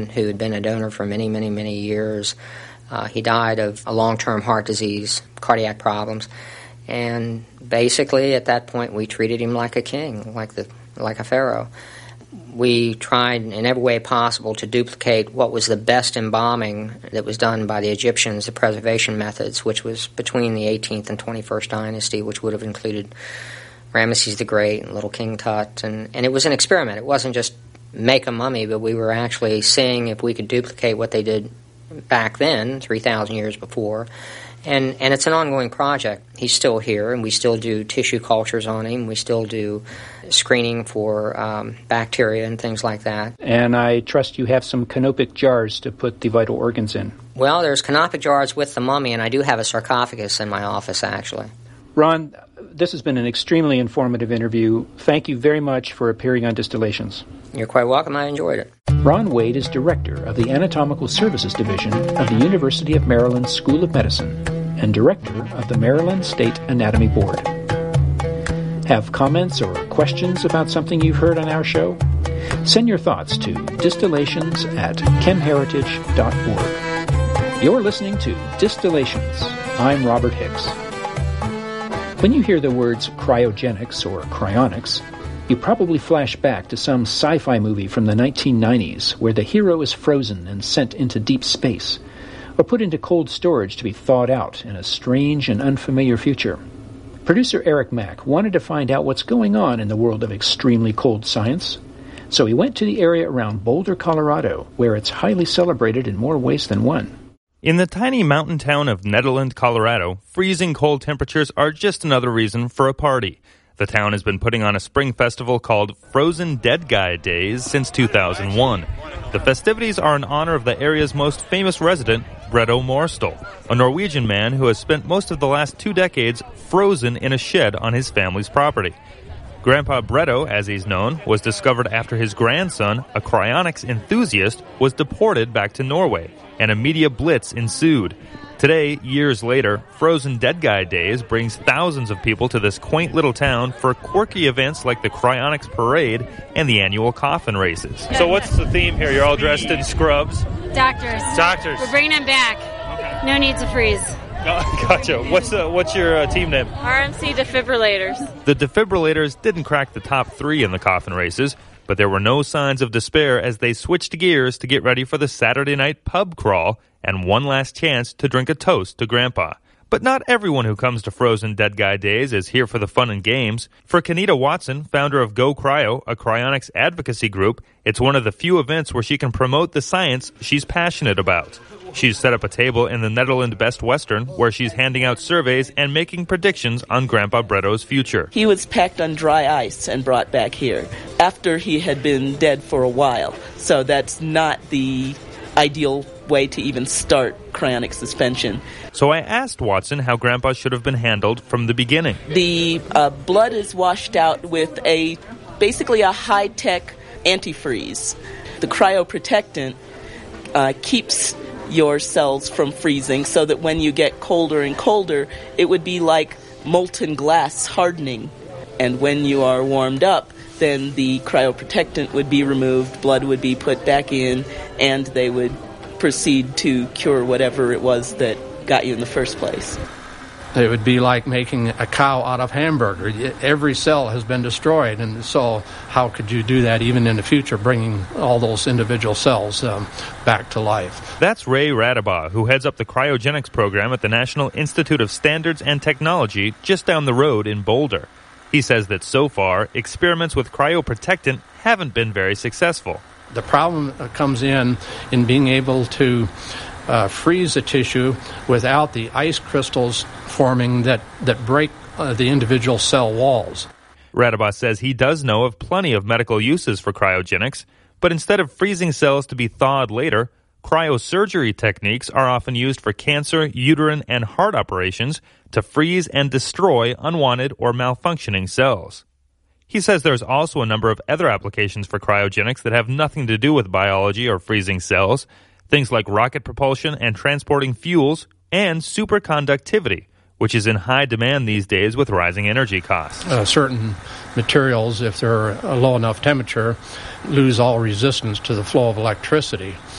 who had been a donor for many, many, many years. He died of a long-term heart disease, cardiac problems, and basically at that point we treated him like a king, like a pharaoh. We tried in every way possible to duplicate what was the best embalming that was done by the Egyptians, the preservation methods, which was between the 18th and 21st dynasty, which would have included Ramesses the Great and Little King Tut. And it was an experiment. It wasn't just make a mummy, but we were actually seeing if we could duplicate what they did back then, 3,000 years before. And it's an ongoing project. He's still here, and we still do tissue cultures on him. We still do screening for bacteria and things like that. And I trust you have some canopic jars to put the vital organs in. Well, there's canopic jars with the mummy, and I do have a sarcophagus in my office, actually. Ron, this has been an extremely informative interview. Thank you very much for appearing on Distillations. You're quite welcome. I enjoyed it. Ron Wade is director of the Anatomical Services Division of the University of Maryland School of Medicine and director of the Maryland State Anatomy Board. Have comments or questions about something you've heard on our show? Send your thoughts to distillations@chemheritage.org. You're listening to Distillations. I'm Robert Hicks. When you hear the words cryogenics or cryonics, you probably flash back to some sci-fi movie from the 1990s where the hero is frozen and sent into deep space, or put into cold storage to be thawed out in a strange and unfamiliar future. Producer Eric Mack wanted to find out what's going on in the world of extremely cold science, so he went to the area around Boulder, Colorado, where it's highly celebrated in more ways than one. In the tiny mountain town of Nederland, Colorado, freezing cold temperatures are just another reason for a party. The town has been putting on a spring festival called Frozen Dead Guy Days since 2001. The festivities are in honor of the area's most famous resident, Bretto Morstel, a Norwegian man who has spent most of the last 2 decades frozen in a shed on his family's property. Grandpa Bretto, as he's known, was discovered after his grandson, a cryonics enthusiast, was deported back to Norway, and a media blitz ensued. Today, years later, Frozen Dead Guy Days brings thousands of people to this quaint little town for quirky events like the Cryonics Parade and the annual coffin races. So what's the theme here? You're all dressed in scrubs? Doctors. We're bringing them back. Okay. No need to freeze. Gotcha. What's your team name? RMC Defibrillators. The Defibrillators didn't crack the top 3 in the coffin races, but there were no signs of despair as they switched gears to get ready for the Saturday night pub crawl and one last chance to drink a toast to Grandpa. But not everyone who comes to Frozen Dead Guy Days is here for the fun and games. For Kenita Watson, founder of Go Cryo, a cryonics advocacy group, it's one of the few events where she can promote the science she's passionate about. She's set up a table in the Netherlands Best Western where she's handing out surveys and making predictions on Grandpa Bretto's future. He was packed on dry ice and brought back here after he had been dead for a while. So that's not the ideal way to even start cryonic suspension. So I asked Watson how Grandpa should have been handled from the beginning. The blood is washed out with basically a high-tech antifreeze. The cryoprotectant keeps your cells from freezing so that when you get colder and colder, it would be like molten glass hardening. And when you are warmed up, then the cryoprotectant would be removed, blood would be put back in, and they would proceed to cure whatever it was that got you in the first place. It would be like making a cow out of hamburger. Every cell has been destroyed, and so how could you do that even in the future, bringing all those individual cells back to life? That's Ray Radabaugh, who heads up the cryogenics program at the National Institute of Standards and Technology just down the road in Boulder. He says that so far, experiments with cryoprotectant haven't been very successful. The problem comes in being able to freeze the tissue without the ice crystals forming that break the individual cell walls. Radabaugh says he does know of plenty of medical uses for cryogenics, but instead of freezing cells to be thawed later, cryosurgery techniques are often used for cancer, uterine, and heart operations to freeze and destroy unwanted or malfunctioning cells. He says there's also a number of other applications for cryogenics that have nothing to do with biology or freezing cells, things like rocket propulsion and transporting fuels, and superconductivity, which is in high demand these days with rising energy costs. Certain materials, if they're a low enough temperature, lose all resistance to the flow of electricity.